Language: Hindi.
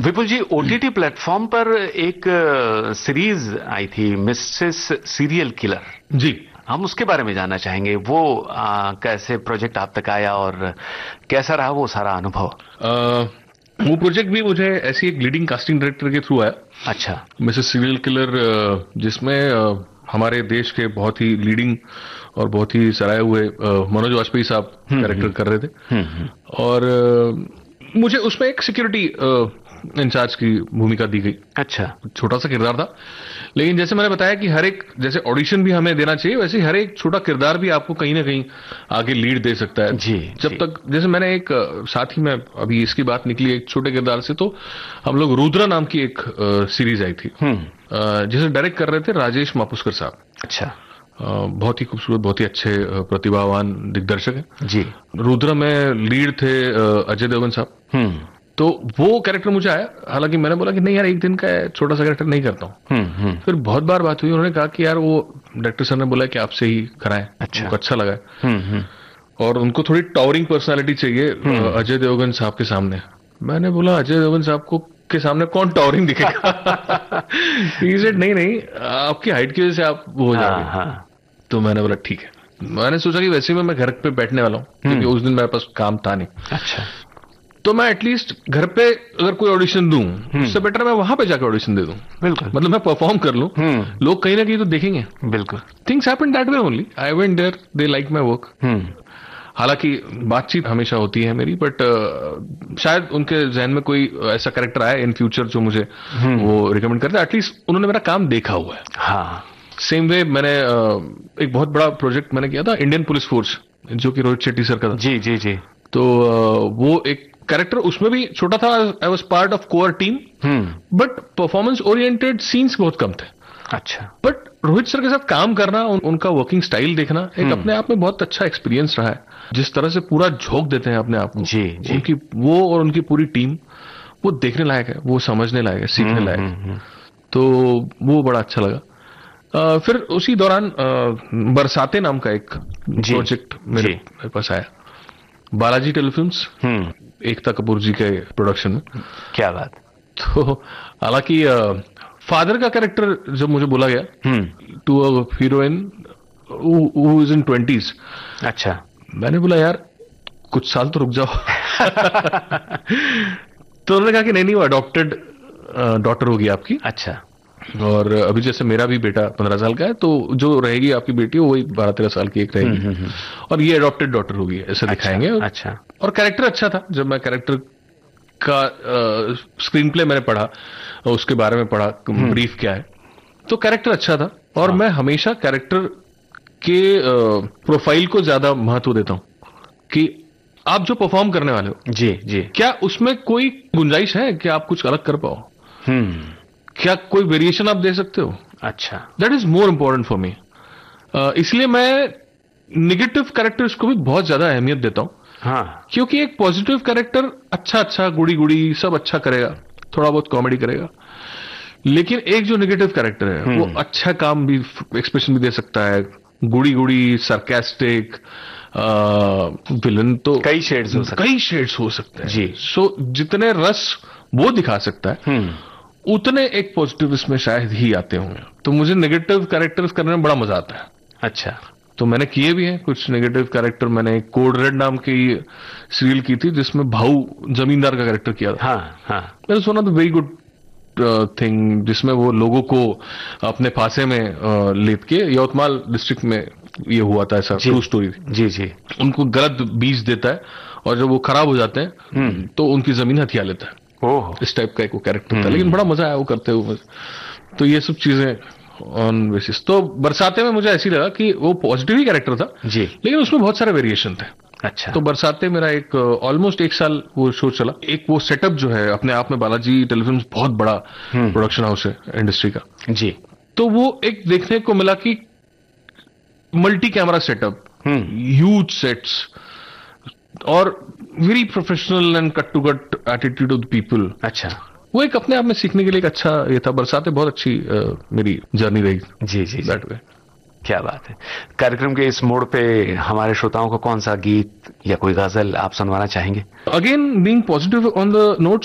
विपुल जी, ओटीटी प्लेटफॉर्म पर एक सीरीज आई थी, मिसेस सीरियल किलर जी। हम उसके बारे में जानना चाहेंगे। वो कैसे प्रोजेक्ट आप तक आया और कैसा रहा वो सारा अनुभव? वो प्रोजेक्ट भी मुझे ऐसी एक लीडिंग कास्टिंग डायरेक्टर के थ्रू आया। अच्छा। मिसेस सीरियल किलर, जिसमें हमारे देश के बहुत ही लीडिंग और बहुत ही सराहे हुए मनोज वाजपेयी साहब कैरेक्टर कर रहे थे। और मुझे उसमें एक सिक्योरिटी इंचार्ज की भूमिका दी गई। अच्छा। छोटा सा किरदार था, लेकिन जैसे मैंने बताया कि हर एक, जैसे ऑडिशन भी हमें देना चाहिए, वैसे हर एक छोटा किरदार भी आपको कहीं ना कहीं आगे लीड दे सकता है। जी। जब तक, जैसे मैंने एक साथ ही में अभी इसकी बात निकली एक छोटे किरदार से, तो हम लोग रुद्रा नाम की एक सीरीज आई थी, जिसे डायरेक्ट कर रहे थे राजेश मापुस्कर साहब। अच्छा। बहुत ही खूबसूरत, बहुत ही अच्छे प्रतिभावान दिग्दर्शक हैं जी। रुद्रा में लीड थे अजय देवगन साहब। तो वो कैरेक्टर मुझे आया, हालांकि मैंने बोला कि नहीं यार, एक दिन का छोटा सा कैरेक्टर नहीं करता हूँ। फिर बहुत बार बात हुई, उन्होंने कहा कि यार वो डायरेक्टर सर ने बोला कि आपसे ही कराएं। अच्छा। उनको अच्छा लगा और उनको थोड़ी टावरिंग पर्सनालिटी चाहिए अजय देवगन साहब के सामने। मैंने बोला अजय देवगन साहब को के सामने कौन टावरिंग दिखेगा? He said, नहीं, आपकी हाइट की वजह से आप वो हो जाएंगे। तो मैंने बोला ठीक है। मैंने सोचा कि वैसे में मैं घर पे बैठने वाला हूँ, क्योंकि उस दिन मेरे पास काम था नहीं। अच्छा। तो मैं एटलीस्ट घर पे अगर कोई ऑडिशन दूं, उससे बेटर मैं वहां पे जाकर ऑडिशन दे दूं। बिल्कुल। मतलब मैं परफॉर्म कर लूं, लोग कहीं ना कहीं तो देखेंगे। बिल्कुल। Things happen that way only. I went there, they like my work. हालांकि बातचीत हमेशा होती है मेरी, बट शायद उनके जहन में कोई ऐसा कैरेक्टर आया इन फ्यूचर जो मुझे वो रिकमेंड करता है। एटलीस्ट उन्होंने मेरा काम देखा हुआ है। हाँ। सेम वे मैंने एक बहुत बड़ा प्रोजेक्ट मैंने किया था, इंडियन पुलिस फोर्स, जो कि रोहित शेट्टी सर का था। जी जी जी। तो वो एक कैरेक्टर उसमें भी छोटा था। I was part of core team, but performance oriented scenes बहुत कम थे। अच्छा। बट रोहित सर के साथ काम करना, उनका वर्किंग स्टाइल देखना एक अपने आप में बहुत अच्छा एक्सपीरियंस रहा है। जिस तरह से पूरा झोंक देते हैं अपने आप को, जी जी। उनकी वो और उनकी पूरी टीम, वो देखने लायक है, वो समझने लायक है, सीखने लायक है। तो वो बड़ा अच्छा लगा। फिर उसी दौरान बरसाते नाम का एक प्रोजेक्ट मेरे पास आया, बालाजी टेलीफिल्म्स, एकता कपूर जी के प्रोडक्शन में। क्या बात। तो हालांकि फादर का कैरेक्टर जब मुझे बोला गया to a heroine who is in 20s। अच्छा। मैंने बोला यार कुछ साल तो रुक जाओ। तो उन्होंने कहा कि नहीं, वो अडॉप्टेड डॉटर होगी आपकी। अच्छा। और अभी जैसे मेरा भी बेटा 15 साल का है, तो जो रहेगी आपकी बेटी वही 12-13 साल की एक रहेगी, और ये अडॉप्टेड डॉटर होगी, ऐसा दिखाएंगे। अच्छा। और कैरेक्टर अच्छा था। जब मैं कैरेक्टर का स्क्रीन प्ले मैंने पढ़ा, उसके बारे में पढ़ा, ब्रीफ क्या है, तो कैरेक्टर अच्छा था। और मैं हमेशा कैरेक्टर के प्रोफाइल को ज्यादा महत्व देता हूं कि आप जो परफॉर्म करने वाले हो, जी जी, क्या उसमें कोई गुंजाइश है कि आप कुछ अलग कर पाओ, क्या कोई वेरिएशन आप दे सकते हो। अच्छा। That is more important for me. इसलिए मैं निगेटिव कैरेक्टर्स को भी बहुत ज्यादा अहमियत देता हूं। हाँ। क्योंकि एक पॉजिटिव कैरेक्टर अच्छा गुड़ी गुड़ी सब अच्छा करेगा, थोड़ा बहुत कॉमेडी करेगा, लेकिन एक जो निगेटिव कैरेक्टर है वो अच्छा काम भी, एक्सप्रेशन भी दे सकता है, गुड़ी गुड़ी सरकास्टिक विलन, तो कई शेड्स हो सकते हैं जी। सो जितने रस वो दिखा सकता है, उतने एक पॉजिटिव इसमें शायद ही आते होंगे। तो मुझे नेगेटिव कैरेक्टर्स करने में बड़ा मजा आता है। अच्छा। तो मैंने किए भी हैं कुछ नेगेटिव कैरेक्टर। मैंने कोड रेड नाम की सीरियल की थी, जिसमें भाऊ जमींदार का कैरेक्टर किया था। हाँ। मैंने सुना था वेरी गुड थिंग, जिसमें वो लोगों को अपने फांसे में लेट के, यवतमाल डिस्ट्रिक्ट में ये हुआ था, ऐसा ट्रू स्टोरी। जी जी। उनको गलत बीज देता है और जब वो खराब हो जाते हैं तो उनकी जमीन हथिया लेता है। इस टाइप का एक वो कैरेक्टर था, लेकिन बड़ा मजा आया वो करते हुए। तो ये सब चीजें ऑन बेसिस। तो बरसाते में मुझे ऐसी लगा कि वो पॉजिटिव ही कैरेक्टर था जी, लेकिन उसमें बहुत सारे वेरिएशन थे। अच्छा। तो बरसाते मेरा एक ऑलमोस्ट 1 साल वो शो चला। एक वो सेटअप जो है अपने आप में, बालाजी टेलीफिल्म्स बहुत बड़ा प्रोडक्शन हाउस है इंडस्ट्री का जी। तो वो एक देखने को मिला कि multi camera setup, huge sets और very professional and cut to cut attitude of the people. अच्छा। वो एक अपने आप में सीखने के लिए एक अच्छा ये था। बरसातें बहुत अच्छी मेरी जर्नी रही। जी जी, दैट वे। क्या बात है। कार्यक्रम के इस मोड़ पे हमारे श्रोताओं को कौन सा गीत या कोई गजल आप सुनवाना चाहेंगे? Again being positive on the note,